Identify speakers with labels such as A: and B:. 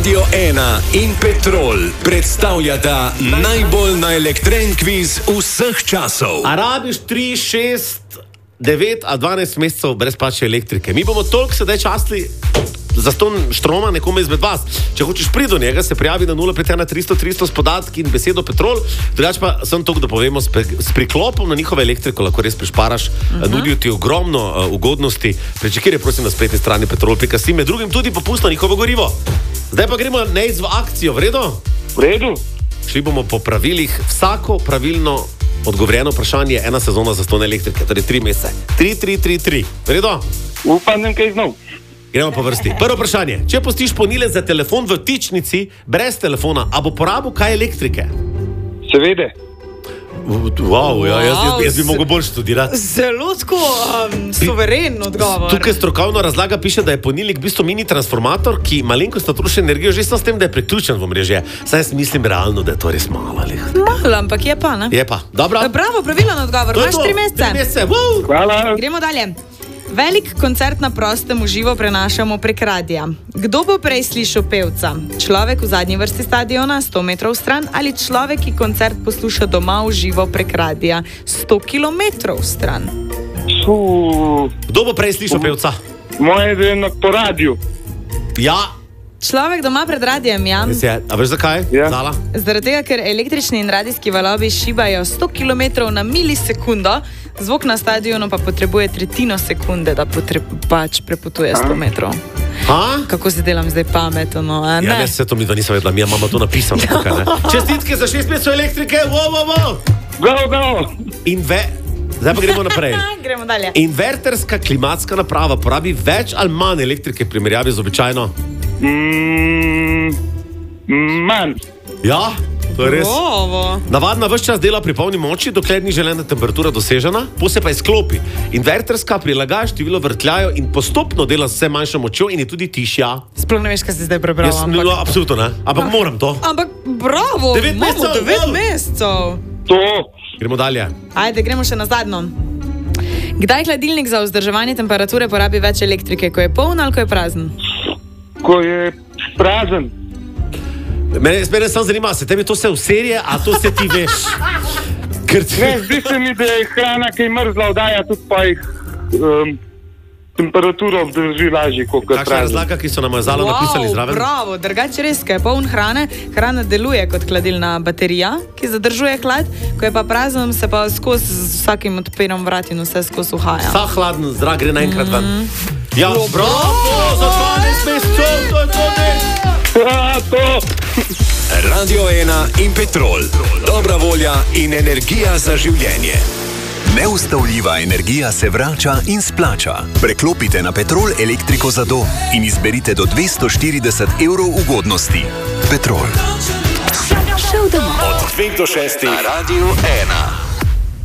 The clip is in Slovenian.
A: Radio 1 in Petrol predstavljata najbolj naelektren kviz vseh časov.
B: A rabiš 3, 6, 9 a 12 mesecev brezplačne elektrike? Mi bomo toliko sedaj častili za ston štroma nekome izmed vas. Če hočeš priti do njega, se prijavi na 051 300 300 s podatki in besedo Petrol. Drugače pa sem toliko, da povemo, s priklopom na njihovo elektriko lahko res prišparaš. Nudijo ti ogromno ugodnosti. Prečekaj, prosim, na spletni strani petrol.si, med drugim tudi popust na njihovo gorivo. Zdaj pa gremo v akcijo, v redu?
C: V redu.
B: Šli bomo po pravilih. Vsako pravilno odgovorjeno vprašanje je ena sezona za ston elektrike, torej 3 mesece. 3. V redu?
C: Upam, da kaj znov.
B: Gremo po vrsti. Prvo vprašanje. Če pustiš polnilec za telefon v vtičnici, brez telefona, a bo porabil kaj elektrike?
C: Seveda.
B: Wow, ja, jaz bi mogel bolj študirati.
D: Zelo tako suveren odgovor.
B: Tukaj strokovno razlaga piše, da je polnilnik v bistvu mini transformator, ki malenkostno troši energijo že s tem, da je priključen v omrežje. Saj jaz mislim realno, da je to res malo.
D: Malo, ampak je pa, ne?
B: Je pa. Dobro.
D: Bravo, pravilen odgovor. Imaš 3 mesece.
B: 3 mesece. Wow.
C: Hvala.
D: Gremo dalje. Velik koncert na prostem v živo prenašamo prek radija. Kdo bo prej slišal pevca? Človek v zadnji vrsti stadiona, 100 metrov stran, ali človek, ki koncert posluša doma v živo prek radija, 100 kilometrov stran?
B: Kdo bo prej slišal pevca?
C: Moje je po radiju.
B: Ja.
D: Človek doma pred radijem, ja.
B: A veš zakaj?
C: Ja.
B: Zala?
D: Zaradi tega, ker električni in radijski valovi šibajo 100 km na milisekundo, zvok na stadionu pa potrebuje tretjino sekunde, da prepotuje 100 metrov. Kako se delam zdaj pametno, a ne?
B: Ja, ne, se to mi da nisem vedela, mi je mama to napisala. Tukaj, ne? Čestitke za 6 mesecev elektrike, wow.
C: Go.
B: Zdaj pa gremo naprej.
D: Gremo dalje.
B: Inverterska klimatska naprava porabi več ali manj elektrike v primerjavi z običajno?
C: Manj.
B: Ja, to je res.
D: Bravo.
B: Navadna ves čas dela pri polni moči, dokler ni želena temperatura dosežena, se pa izklopi. Inverterska prilagaja število vrtljajev in postopno dela z vse manjšo močjo in je tudi tišja.
D: Sploh ne veš, kaj si zdaj prebral.
B: Absolutno ne, ampak moram to.
D: Ampak bravo,
B: 9
D: imamo 9 mesecev.
C: To.
B: Gremo dalje.
D: Ajde, gremo še na zadnjo. Kdaj hladilnik za vzdrževanje temperature porabi več elektrike, ko je poln ali ko je prazen?
C: Ko je prazen.
B: Mene samo zanima, se tebi to vse v serije, a to se ti veš?
C: Ne, zdi se mi, da je hrana, ki je mrzla, vdaja tudi pa jih temperaturo vzdrži lažje, kot je prazen.
B: Kakšna razlaka, ki so nam Zalo napisali zraven?
D: Bravo, drugače res, ko je poln hrane, hrana deluje kot hladilna baterija, ki zadržuje hlad, ko je pa prazen, se pa skozi z vsakim odpirom vrat in vse skozi uhaja.
B: Vsa hladen zrak gre naenkrat ven. Ja, bravo, za 12 mesecev, to je to ne.
A: Radio 1 in Petrol. Dobra volja in energija za življenje. Neustavljiva energija se vrača in splača. Preklopite na Petrol elektriko za dom in izberite do 240 evrov ugodnosti. Petrol.
E: Šel domov.
A: Od 5 do 6 na Radio 1.